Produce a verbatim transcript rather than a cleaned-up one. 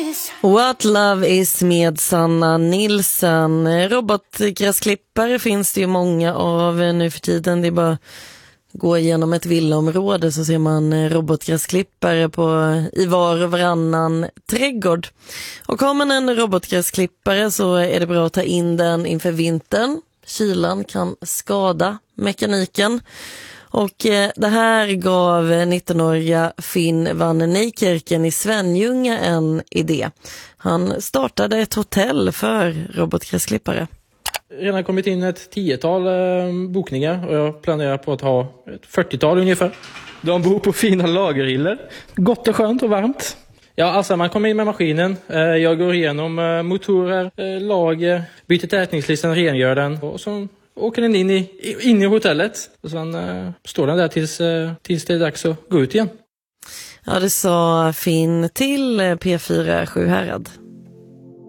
What Love Is med Sanna Nilsson. Robotgräsklippare finns det ju många av nu för tiden. Det är bara gå igenom ett villaområde så ser man robotgräsklippare på i var och varannan trädgård. Och har man en robotgräsklippare så är det bra att ta in den inför vintern. Kylan kan skada mekaniken. Och eh, det här gav nittonåriga Finn van Nijkerken i Svenljunga en idé. Han startade ett hotell för robotgräsklippare. Redan kommit in ett tiotal eh, bokningar och jag planerar på att ha ett fyrtiotal ungefär. De bor på fina lagerhiller. Gott och skönt och varmt. Ja, alltså man kommer in med maskinen. Eh, jag går igenom eh, motorer, eh, lager, byter tätningslistan, rengör den och så åker den in i, in i hotellet. Och sen eh, står den där tills, eh, tills det är dags att gå ut igen. Ja, det sa Finn till P fyra Sjuhärad.